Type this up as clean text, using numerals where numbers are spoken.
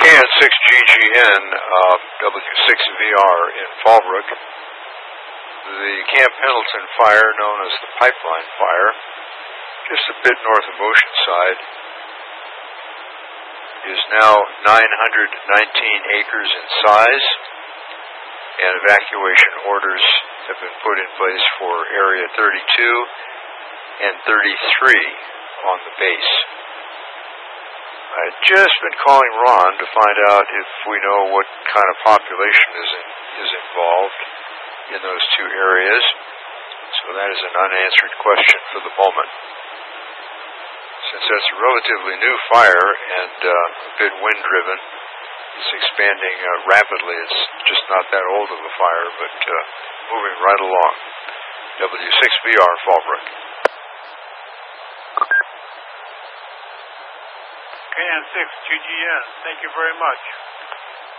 KN6GGN, W6VR in Fallbrook. The Camp Pendleton fire, known as the Pipeline Fire, just a bit north of Oceanside, is now 919 acres in size, and evacuation orders have been put in place for Area 32 and 33 on the base. I've just been calling Ron to find out if we know what kind of population is involved in those two areas. So that is an unanswered question for the moment. Since that's a relatively new fire and a bit wind-driven, it's expanding rapidly. It's just not that old of a fire, but moving right along. W6VR, Fallbrook. KN6GGN, thank you very much.